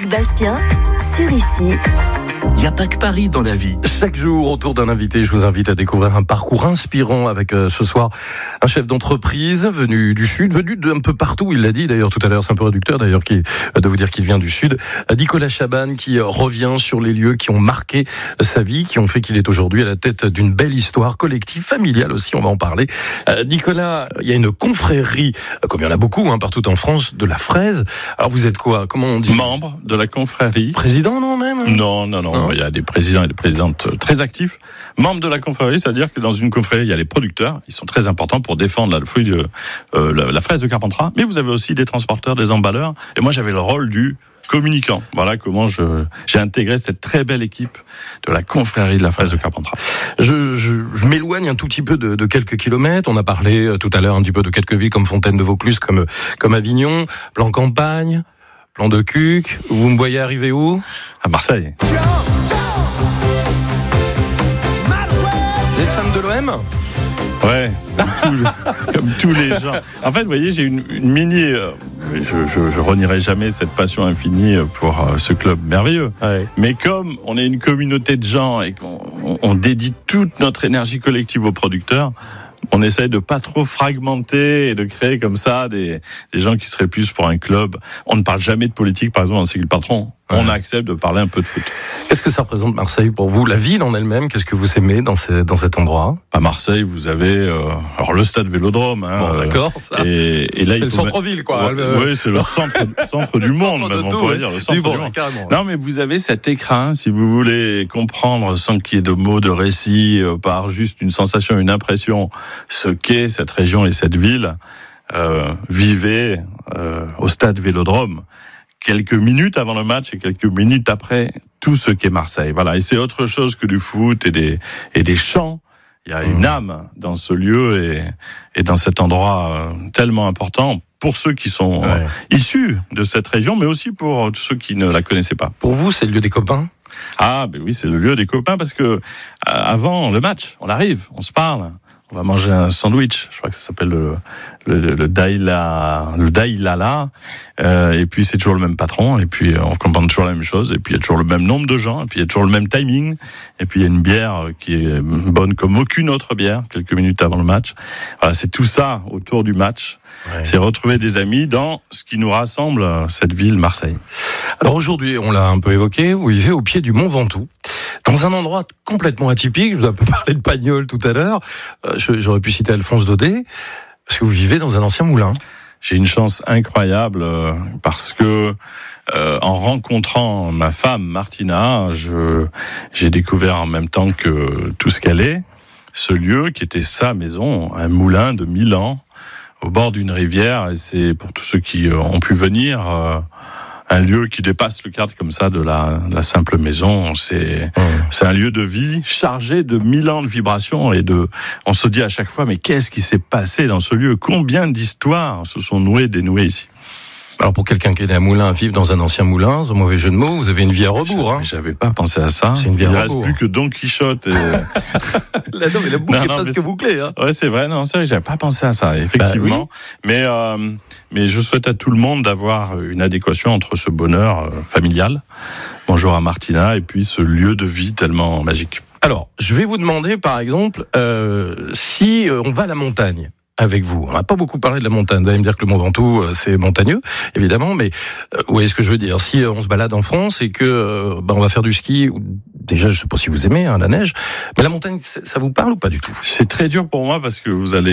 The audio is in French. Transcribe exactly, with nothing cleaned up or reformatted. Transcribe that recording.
Bastien, sur Ici. Il n'y a pas que Paris dans la vie. Chaque jour, autour d'un invité, je vous invite à découvrir un parcours inspirant avec euh, ce soir un chef d'entreprise venu du Sud, venu d'un peu partout, il l'a dit d'ailleurs tout à l'heure, c'est un peu réducteur d'ailleurs qui, de vous dire qu'il vient du Sud. Nicolas Chaban qui revient sur les lieux qui ont marqué sa vie, qui ont fait qu'il est aujourd'hui à la tête d'une belle histoire collective, familiale aussi, on va en parler. Euh, Nicolas, il y a une confrérie, comme il y en a beaucoup hein, partout en France, de la fraise. Alors vous êtes quoi? Comment on dit? Membre de la confrérie. Président non même? Non, non, non, non. Il y a des présidents et des présidentes très actifs. Membres de la confrérie, c'est-à-dire que dans une confrérie, il y a les producteurs, ils sont très importants pour défendre la, fruit de, euh, la, la fraise de Carpentras, mais vous avez aussi des transporteurs, des emballeurs, et moi j'avais le rôle du communicant. Voilà comment je, j'ai intégré cette très belle équipe de la confrérie de la fraise de Carpentras. Je, je, je m'éloigne un tout petit peu de, de quelques kilomètres. On a parlé euh, tout à l'heure un petit peu de quelques villes comme Fontaine de Vaucluse, comme, comme Avignon, Plan Campagne, Plan de Cuc. Vous me voyez arriver où? À Marseille. Des fans de l'O M? Ouais, comme, tout, comme tous les gens. En fait, vous voyez, j'ai une, une mini... Euh, je, je, je renierai jamais cette passion infinie pour euh, ce club merveilleux. Ouais. Mais comme on est une communauté de gens et qu'on on, on dédie toute notre énergie collective aux producteurs, on essaye de pas trop fragmenter et de créer comme ça des, des gens qui seraient plus pour un club. On ne parle jamais de politique, par exemple, dans C'est qui le patron. Ouais. On accepte de parler un peu de foot. Qu'est-ce que ça représente Marseille pour vous? La ville en elle-même, qu'est-ce que vous aimez dans, ce, dans cet endroit? À Marseille, vous avez euh, alors le stade Vélodrome. Hein, bon, d'accord, ça. Et, et là, c'est il le faut centre-ville, quoi. Ouais, le... Oui, c'est le centre, centre du le monde, centre même, tout, on pourrait ouais. dire. Le centre bon, du monde. carrément. Non, mais vous avez cet écrin, si vous voulez comprendre, sans qu'il y ait de mots, de récits, euh, par juste une sensation, une impression, ce qu'est cette région et cette ville. Euh, vivez euh, au stade Vélodrome quelques minutes avant le match et quelques minutes après tout ce qu'est Marseille. Voilà, et c'est autre chose que du foot et des et des chants. Il y a une âme dans ce lieu et et dans cet endroit euh, tellement important pour ceux qui sont ouais. euh, issus de cette région, mais aussi pour ceux qui ne la connaissaient pas. Pour vous, c'est le lieu des copains? Ah, ben oui, c'est le lieu des copains parce que euh, avant le match, on arrive, on se parle. On va manger un sandwich, je crois que ça s'appelle le le, le daïla, le daïlala, euh, et puis c'est toujours le même patron, et puis on commande toujours la même chose, et puis il y a toujours le même nombre de gens, et puis il y a toujours le même timing, et puis il y a une bière qui est bonne comme aucune autre bière, quelques minutes avant le match. Voilà, c'est tout ça autour du match. Ouais. C'est retrouver des amis dans ce qui nous rassemble, cette ville, Marseille. Alors aujourd'hui, on l'a un peu évoqué, vous vivez au pied du Mont Ventoux, dans un endroit complètement atypique. Je vous ai un peu parlé de Pagnol tout à l'heure. Euh, j'aurais pu citer Alphonse Daudet, parce que vous vivez dans un ancien moulin. J'ai une chance incroyable euh, parce que euh, en rencontrant ma femme Martina, je, j'ai découvert en même temps que tout ce qu'elle est, ce lieu qui était sa maison, un moulin de mille ans, au bord d'une rivière. Et c'est pour tous ceux qui euh, ont pu venir... Euh, un lieu qui dépasse le cadre comme ça de la, de la simple maison. C'est, mmh. c'est un lieu de vie chargé de mille ans de vibrations et de, on se dit à chaque fois, mais qu'est-ce qui s'est passé dans ce lieu? Combien d'histoires se sont nouées, dénouées ici? Alors pour quelqu'un qui est né à Moulins, vivre dans un ancien moulin, c'est un mauvais jeu de mots, vous avez une vie à rebours. Hein. J'avais pas pensé à ça. C'est une vie à Il ne rebours. reste plus que Don Quichotte. Et... Là, non, mais la boucle non, est non, presque bouclée. Hein. Ouais, c'est vrai, non, c'est vrai, j'avais pas pensé à ça, effectivement. Bah, oui. Mais, euh, mais je souhaite à tout le monde d'avoir une adéquation entre ce bonheur euh, familial, bonjour à Martina, et puis ce lieu de vie tellement magique. Alors, je vais vous demander, par exemple, euh, si euh, on va à la montagne avec vous. On n'a pas beaucoup parlé de la montagne. Vous allez me dire que le Mont Ventoux, c'est montagneux, évidemment, mais euh, vous voyez ce que je veux dire. Si euh, on se balade en France et que euh, bah, on va faire du ski, déjà, je ne sais pas si vous aimez hein, la neige, mais la montagne, ça vous parle ou pas du tout? C'est très dur pour moi parce que vous allez